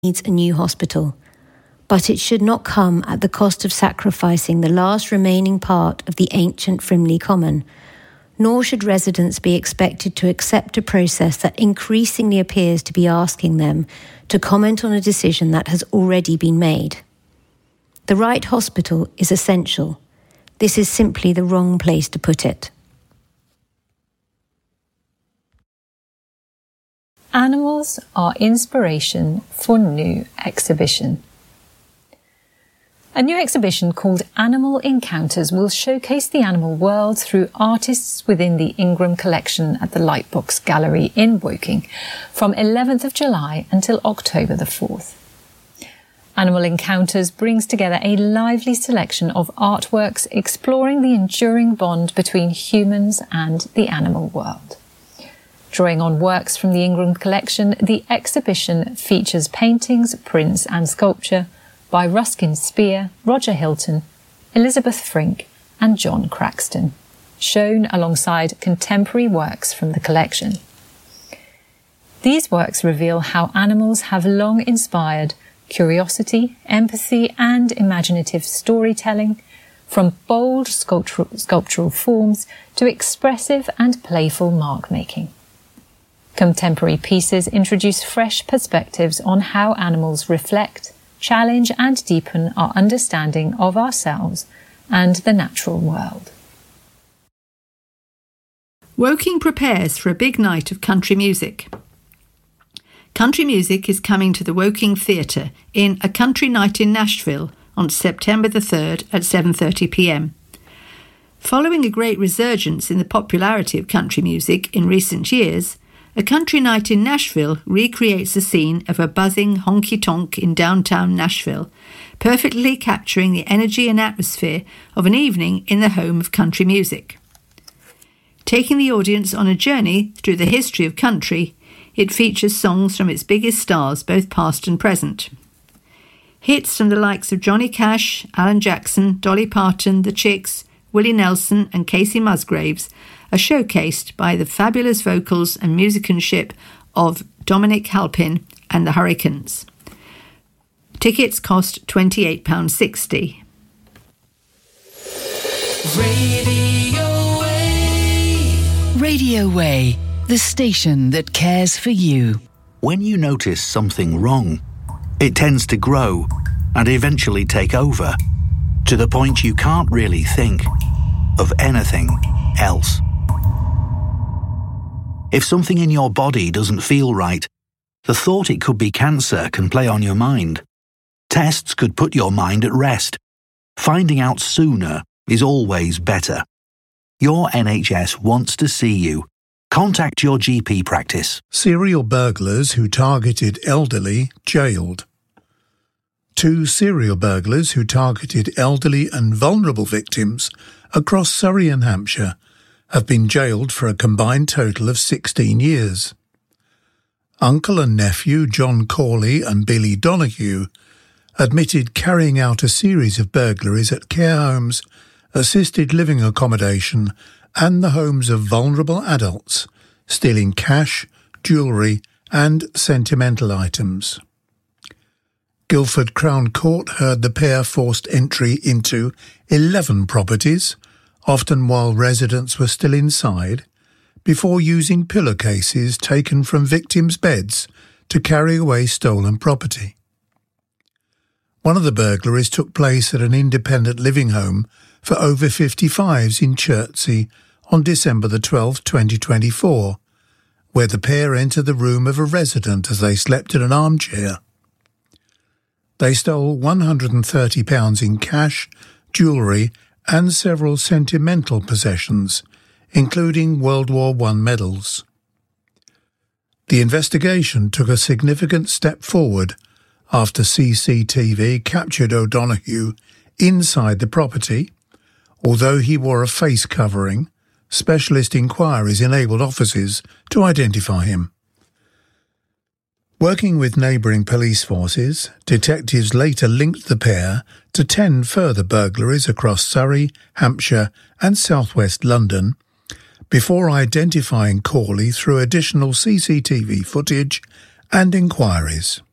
needs a new hospital, but it should not come at the cost of sacrificing the last remaining part of the ancient Frimley Common, nor should residents be expected to accept a process that increasingly appears to be asking them to comment on a decision that has already been made. The right hospital is essential. This is simply the wrong place to put it. Animals are inspiration for new exhibition. A new exhibition called Animal Encounters will showcase the animal world through artists within the Ingram collection at the Lightbox Gallery in Woking from 11th of July until October the 4th. Animal Encounters brings together a lively selection of artworks exploring the enduring bond between humans and the animal world. Drawing on works from the Ingram collection, the exhibition features paintings, prints and sculpture by Ruskin Spear, Roger Hilton, Elizabeth Frink and John Craxton, shown alongside contemporary works from the collection. These works reveal how animals have long inspired curiosity, empathy and imaginative storytelling, from bold sculptural forms to expressive and playful mark-making. Contemporary pieces introduce fresh perspectives on how animals reflect, challenge and deepen our understanding of ourselves and the natural world. Woking prepares for a big night of country music. Country music is coming to the Woking Theatre in A Country Night in Nashville on September the 3rd at 7:30pm. Following a great resurgence in the popularity of country music in recent years, A Country Night in Nashville recreates the scene of a buzzing honky-tonk in downtown Nashville, perfectly capturing the energy and atmosphere of an evening in the home of country music. Taking the audience on a journey through the history of country, it features songs from its biggest stars, both past and present. Hits from the likes of Johnny Cash, Alan Jackson, Dolly Parton, The Chicks, Willie Nelson and Casey Musgraves are showcased by the fabulous vocals and musicianship of Dominic Halpin and the Hurricanes. Tickets cost £28.60. Radio Way, the station that cares for you. When you notice something wrong, it tends to grow and eventually take over, to the point you can't really think of anything else. If something in your body doesn't feel right, the thought it could be cancer can play on your mind. Tests could put your mind at rest. Finding out sooner is always better. Your NHS wants to see you. Contact your GP practice. Serial burglars who targeted elderly jailed. 2 serial burglars who targeted elderly and vulnerable victims across Surrey and Hampshire have been jailed for a combined total of 16 years. Uncle and nephew John Corley and Billy Donoghue admitted carrying out a series of burglaries at care homes, assisted living accommodation and the homes of vulnerable adults, stealing cash, jewellery and sentimental items. Guildford Crown Court heard the pair forced entry into 11 properties, often while residents were still inside, before using pillowcases taken from victims' beds to carry away stolen property. One of the burglaries took place at an independent living home for over 55s in Chertsey on December the 12th, 2024, where the pair entered the room of a resident as they slept in an armchair. They stole £130 in cash, jewellery and several sentimental possessions, including World War I medals. The investigation took a significant step forward after CCTV captured O'Donoghue inside the property. Although he wore a face covering, specialist inquiries enabled officers to identify him. Working with neighbouring police forces, detectives later linked the pair to 10 further burglaries across Surrey, Hampshire and southwest London, before identifying Corley through additional CCTV footage and inquiries.